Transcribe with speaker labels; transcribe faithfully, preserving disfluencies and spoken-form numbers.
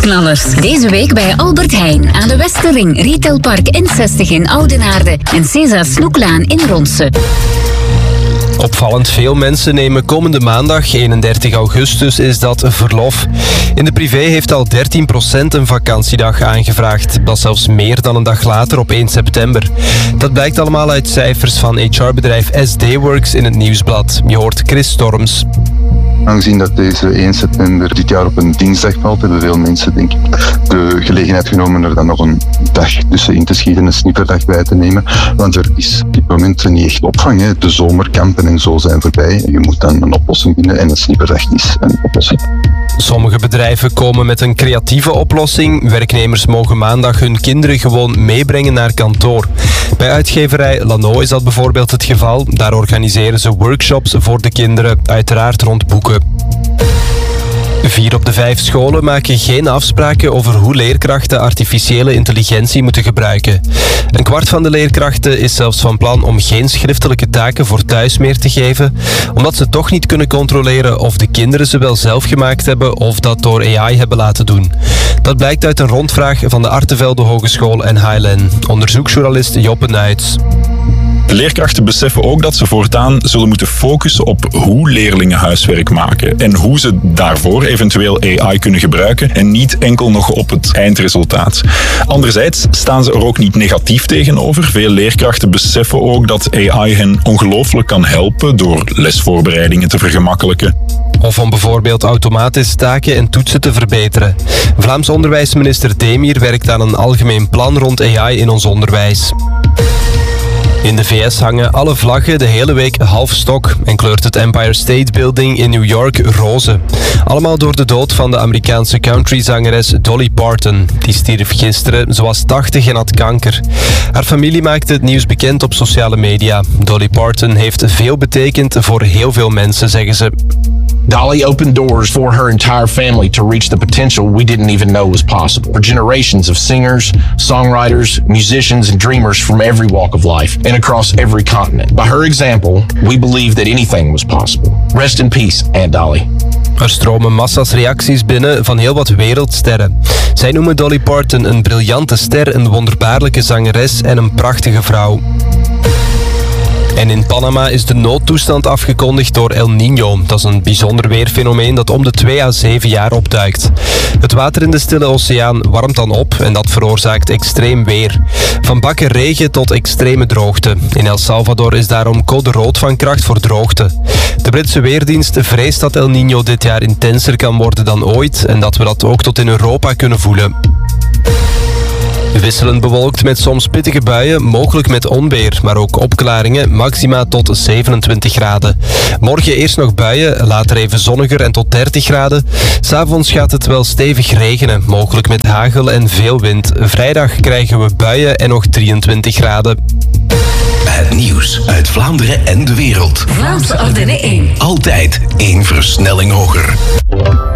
Speaker 1: Prijsknallers. Deze week bij Albert Heijn aan de Westerring, Retailpark N zestig in Oudenaarde en César Snoeklaan in Ronse.
Speaker 2: Opvallend veel mensen nemen komende maandag, eenendertig augustus, is dat verlof. In de privé heeft al dertien procent een vakantiedag aangevraagd. Dat is zelfs meer dan een dag later op één september. Dat blijkt allemaal uit cijfers van H R-bedrijf S D Works in het Nieuwsblad. Je hoort Chris Storms.
Speaker 3: Aangezien dat deze één september dit jaar op een dinsdag valt, hebben veel mensen denk ik de gelegenheid genomen er dan nog een dag tussenin te schieten, een snipperdag bij te nemen. Want er is op dit moment niet echt opvang. Hè. De zomerkampen en zo zijn voorbij. Je moet dan een oplossing vinden en een snipperdag is een oplossing.
Speaker 2: Sommige bedrijven komen met een creatieve oplossing. Werknemers mogen maandag hun kinderen gewoon meebrengen naar kantoor. Bij uitgeverij Lano is dat bijvoorbeeld het geval. Daar organiseren ze workshops voor de kinderen, uiteraard rond boeken. Vier op de vijf scholen maken geen afspraken over hoe leerkrachten artificiële intelligentie moeten gebruiken. Een kwart van de leerkrachten is zelfs van plan om geen schriftelijke taken voor thuis meer te geven, omdat ze toch niet kunnen controleren of de kinderen ze wel zelf gemaakt hebben of dat door A I hebben laten doen. Dat blijkt uit een rondvraag van de Artevelde Hogeschool en H L N. Onderzoeksjournalist Joppe Nuits.
Speaker 4: Leerkrachten beseffen ook dat ze voortaan zullen moeten focussen op hoe leerlingen huiswerk maken en hoe ze daarvoor eventueel A I kunnen gebruiken en niet enkel nog op het eindresultaat. Anderzijds staan ze er ook niet negatief tegenover. Veel leerkrachten beseffen ook dat A I hen ongelooflijk kan helpen door lesvoorbereidingen te vergemakkelijken.
Speaker 2: Of om bijvoorbeeld automatisch taken en toetsen te verbeteren. Vlaams onderwijsminister Demir werkt aan een algemeen plan rond A I in ons onderwijs. In de V S hangen alle vlaggen de hele week half stok en kleurt het Empire State Building in New York roze. Allemaal door de dood van de Amerikaanse countryzangeres Dolly Parton. Die stierf gisteren, ze was tachtig en had kanker. Haar familie maakte het nieuws bekend op sociale media. Dolly Parton heeft veel betekend voor heel veel mensen, zeggen ze.
Speaker 5: Dolly opened doors for her entire family to reach the potential we didn't even know was possible. For generations of singers, songwriters, musicians and dreamers from every walk of life and across every continent. By her example, we believe that anything was possible. Rest in peace, Aunt Dolly.
Speaker 2: Er stromen massa's reacties binnen van heel wat wereldsterren. Zij noemen Dolly Parton een briljante ster, een wonderbaarlijke zangeres en een prachtige vrouw. En in Panama is de noodtoestand afgekondigd door El Niño. Dat is een bijzonder weerfenomeen dat om de twee à zeven jaar opduikt. Het water in de Stille Oceaan warmt dan op en dat veroorzaakt extreem weer. Van bakken regen tot extreme droogte. In El Salvador is daarom code rood van kracht voor droogte. De Britse Weerdienst vreest dat El Niño dit jaar intenser kan worden dan ooit en dat we dat ook tot in Europa kunnen voelen. Wisselend bewolkt met soms pittige buien, mogelijk met onweer, maar ook opklaringen, maxima tot zevenentwintig graden. Morgen eerst nog buien, later even zonniger en tot dertig graden. 'S'avonds gaat het wel stevig regenen, mogelijk met hagel en veel wind. Vrijdag krijgen we buien en nog drieëntwintig graden.
Speaker 6: Het nieuws uit Vlaanderen en de wereld.
Speaker 1: Vlaamse Ardennen één.
Speaker 6: Altijd één versnelling hoger.